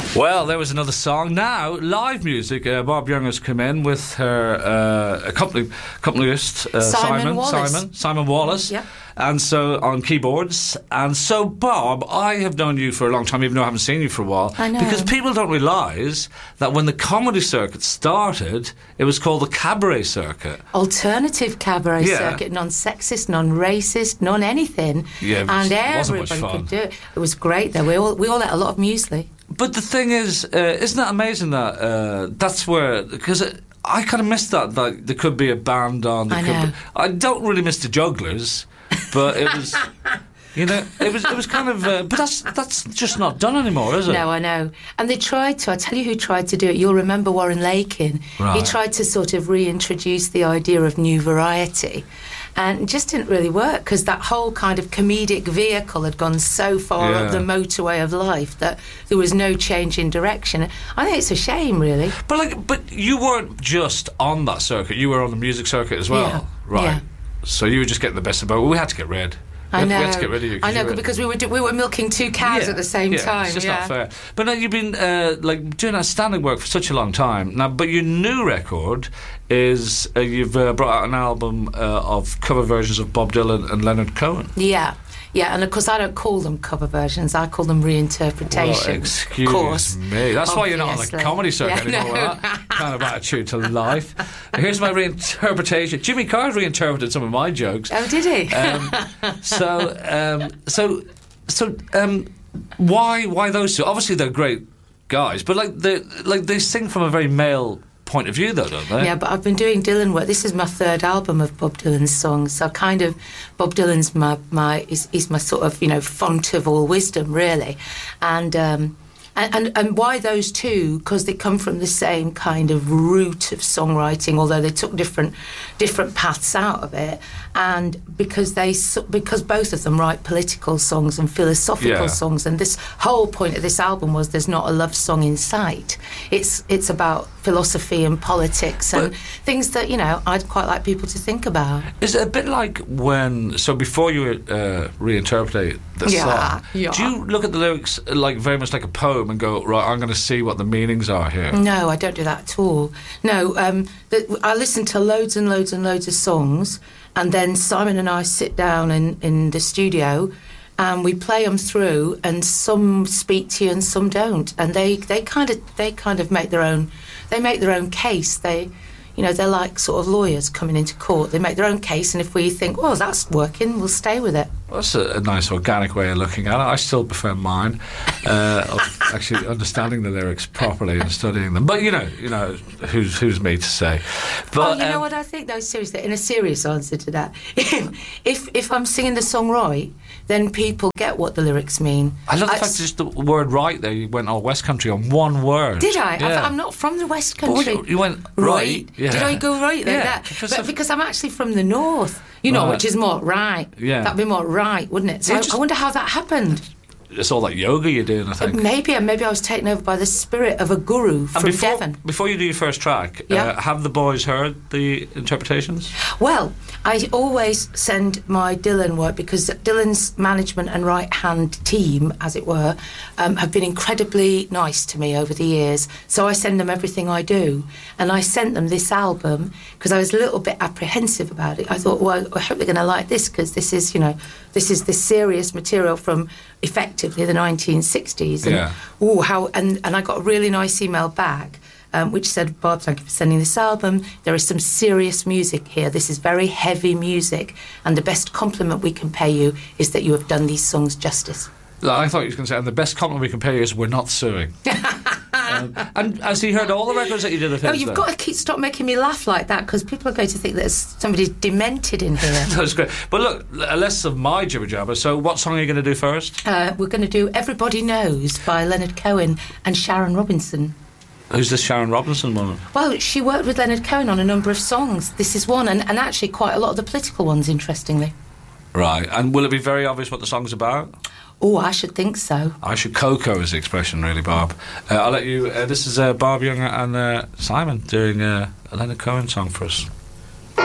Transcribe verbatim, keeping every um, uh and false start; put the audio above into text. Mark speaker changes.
Speaker 1: Well, there was another song. Now, live music. Uh, Bob Young has come in with her uh, accompany, accompanist, uh,
Speaker 2: Simon
Speaker 1: Simon,
Speaker 2: Wallace.
Speaker 1: Simon, Simon Wallace.
Speaker 2: Yeah.
Speaker 1: And so, on keyboards. And so, Bob, I have known you for a long time, even though I haven't seen you for a while.
Speaker 2: I know.
Speaker 1: Because people don't realise that when the comedy circuit started, it was called the cabaret circuit.
Speaker 2: Alternative cabaret
Speaker 1: Yeah.
Speaker 2: circuit, non-sexist, non-racist, non-anything.
Speaker 1: Yeah, it
Speaker 2: and
Speaker 1: wasn't much
Speaker 2: everybody
Speaker 1: fun.
Speaker 2: could do it. It was great, though. We all, we all ate a lot of muesli.
Speaker 1: But the thing is, uh, isn't that amazing that uh, that's where... Because I kind of missed that, that there could be a band on. There
Speaker 2: I
Speaker 1: could
Speaker 2: know.
Speaker 1: Be, I don't really miss the Jugglers, but it was... You know, it was it was kind of... Uh, but that's that's just not done anymore, is it?
Speaker 2: No, I know. And they tried to. I'll tell you who tried to do it. You'll remember Warren Lakin.
Speaker 1: Right.
Speaker 2: He tried to sort of reintroduce the idea of new variety. And it just didn't really work because that whole kind of comedic vehicle had gone so far
Speaker 1: Yeah.
Speaker 2: up the motorway of life that there was no change in direction. I think it's a shame, really.
Speaker 1: But like, but you weren't just on that circuit. You were on the music circuit as well,
Speaker 2: Yeah.
Speaker 1: right?
Speaker 2: Yeah.
Speaker 1: So you were just getting the best of both. We had to get rid. We
Speaker 2: I
Speaker 1: had,
Speaker 2: know.
Speaker 1: we had to get rid of you.
Speaker 2: I know
Speaker 1: you were-
Speaker 2: because we were do- we were milking two cows
Speaker 1: Yeah,
Speaker 2: at the same
Speaker 1: yeah,
Speaker 2: time.
Speaker 1: It's just
Speaker 2: yeah.
Speaker 1: not fair. But now you've been uh, like doing outstanding work for such a long time now. But your new record is uh, you've uh, brought out an album uh, of cover versions of Bob Dylan and Leonard Cohen.
Speaker 2: Yeah, yeah, and of course I don't call them cover versions. I call them reinterpretations.
Speaker 1: Well, excuse
Speaker 2: of course,
Speaker 1: me. That's why you're not on the
Speaker 2: obviously.
Speaker 1: comedy circuit
Speaker 2: Yeah,
Speaker 1: anymore.
Speaker 2: no.
Speaker 1: With that kind of attitude to life. Here's my reinterpretation. Jimmy Carr reinterpreted some of my jokes.
Speaker 2: Oh, did he?
Speaker 1: Um, so, um, so, so, um, why, why those two? Obviously, they're great guys, but like they, like they sing from a very male point of view, though, don't they?
Speaker 2: Yeah, but I've been doing Dylan work. This is my third album of Bob Dylan's songs. So kind of Bob Dylan's my my is, is my sort of you know font of all wisdom, really, and. Um, And, and and why those two? Because they come from the same kind of root of songwriting, although they took different different paths out of it. And because they so- because both of them write political songs and philosophical
Speaker 1: Yeah.
Speaker 2: songs. And this whole point of this album was there's not a love song in sight. It's it's about philosophy and politics and
Speaker 1: But-
Speaker 2: things that you know I'd quite like people to think about.
Speaker 1: Is it a bit like when? So before you uh, reinterpret the
Speaker 2: Yeah,
Speaker 1: song,
Speaker 2: yeah.
Speaker 1: do you look at the lyrics uh, like very much like a poem and go, right, I'm going to see what the meanings are here?
Speaker 2: No, I don't do that at all. No, um, the, I listen to loads and loads and loads of songs, and then Simon and I sit down in, in the studio, and we play them through, and some speak to you and some don't, and they, they kind of they kind of make their own they make their own case. They, you know, they're like sort of lawyers coming into court. They make their own case, and if we think, well, that's working, we'll stay with it.
Speaker 1: Well, that's a, a nice organic way of looking at it. I still prefer mine, uh, of actually understanding the lyrics properly and studying them. But you know, you know, who's who's me to say? But
Speaker 2: oh, you know
Speaker 1: um,
Speaker 2: what I think, though, seriously, in a serious answer to that, if if I'm singing the song right, then people get what the lyrics mean.
Speaker 1: I love the
Speaker 2: I-
Speaker 1: fact just the word right there. You went all West Country on one word.
Speaker 2: Did I?
Speaker 1: Yeah.
Speaker 2: I I'm not from the West
Speaker 1: But
Speaker 2: Country.
Speaker 1: you, you went right. Yeah.
Speaker 2: Did I go right like
Speaker 1: Yeah,
Speaker 2: that?
Speaker 1: because
Speaker 2: But
Speaker 1: of-
Speaker 2: because I'm actually from the North, you know,
Speaker 1: Right.
Speaker 2: which is more right.
Speaker 1: Yeah.
Speaker 2: That'd be more right, wouldn't it? So
Speaker 1: You
Speaker 2: I,
Speaker 1: just-
Speaker 2: I wonder how that happened.
Speaker 1: It's all that yoga you're doing, I think.
Speaker 2: Maybe, maybe I was taken over by the spirit of a guru
Speaker 1: And
Speaker 2: from
Speaker 1: before,
Speaker 2: Devon.
Speaker 1: before you do your first track,
Speaker 2: Yeah.
Speaker 1: uh, have the boys heard the interpretations?
Speaker 2: Well, I always send my Dylan work because Dylan's management and right-hand team, as it were, um, have been incredibly nice to me over the years. So I send them everything I do. And I sent them this album because I was a little bit apprehensive about it. I thought, well, I hope they're going to like this because this is, you know, this is this serious material from effectively the nineteen sixties. And,
Speaker 1: Yeah.
Speaker 2: ooh, how, and, and I got a really nice email back Um, which said, Bob, thank you for sending this album. There is some serious music here. This is very heavy music, and the best compliment we can pay you is that you have done these songs justice.
Speaker 1: I thought you was going to say, and the best compliment we can pay you is we're not suing. um, and has he heard all the records that you did of his?
Speaker 2: No, you've
Speaker 1: then?
Speaker 2: got to keep, stop making me laugh like that, because people are going to think that somebody's demented in here.
Speaker 1: That's great. But look, less of my jibber jabber. So, what song are you going to do first?
Speaker 2: Uh, we're going to do Everybody Knows by Leonard Cohen and Sharon Robinson.
Speaker 1: Who's this Sharon Robinson woman?
Speaker 2: Well, she worked with Leonard Cohen on a number of songs. This is one, and, and actually quite a lot of the political ones, interestingly.
Speaker 1: Right. And will it be very obvious what the song's about?
Speaker 2: Oh, I should think so.
Speaker 1: I should cocoa is the expression, really, Bob. Uh, I'll let you... Uh, this is uh, Bob Young and uh, Simon doing uh, a Leonard Cohen song for us.